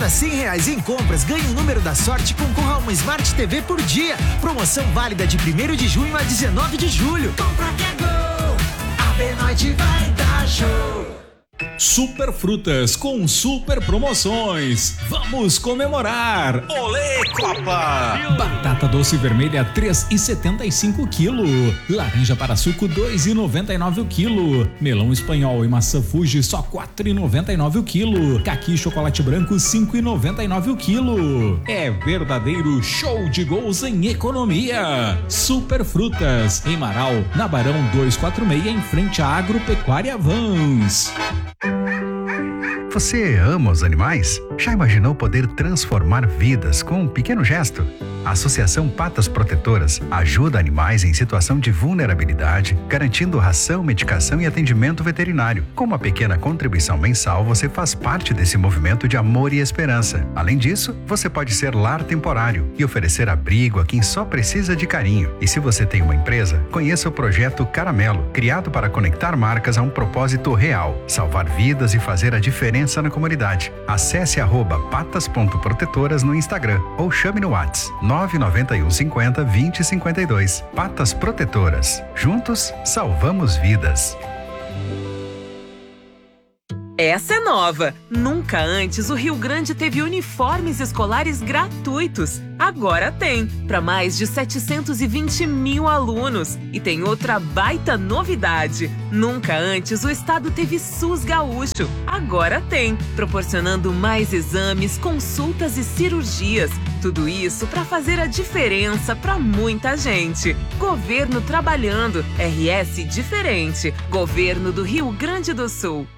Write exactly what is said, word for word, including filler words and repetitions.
cada cem reais em compras, ganhe um número da sorte e concorra a uma Smart T V por dia. Promoção válida de primeiro de junho a dezenove de julho. Compra que é gol, a Benoit vai dar show. Super Frutas com super promoções. Vamos comemorar! Olê, Copa! Batata doce vermelha três e setenta e cinco quilo. Laranja para suco dois e noventa e nove o quilo. Melão espanhol e maçã Fuji só quatro e noventa e nove o quilo. Caqui chocolate branco cinco e noventa e nove o quilo. É verdadeiro show de gols em economia. Super Frutas em Marau, na Barão duzentos e quarenta e seis, em frente à Agropecuária Vans. Você ama os animais? Já imaginou poder transformar vidas com um pequeno gesto? A Associação Patas Protetoras ajuda animais em situação de vulnerabilidade, garantindo ração, medicação e atendimento veterinário. Com uma pequena contribuição mensal, você faz parte desse movimento de amor e esperança. Além disso, você pode ser lar temporário e oferecer abrigo a quem só precisa de carinho. E se você tem uma empresa, conheça o projeto Caramelo, criado para conectar marcas a um propósito real: salvar vidas e fazer a diferença na comunidade. Acesse arroba patas ponto protetoras no Instagram ou chame no WhatsApp nove nove um cinquenta vinte cinquenta e dois. Patas Protetoras. Juntos, salvamos vidas. Essa é nova. Nunca antes o Rio Grande teve uniformes escolares gratuitos. Agora tem, para mais de setecentos e vinte mil alunos. E tem outra baita novidade. Nunca antes o estado teve SUS gaúcho. Agora tem, proporcionando mais exames, consultas e cirurgias. Tudo isso para fazer a diferença para muita gente. Governo trabalhando. R S diferente. Governo do Rio Grande do Sul.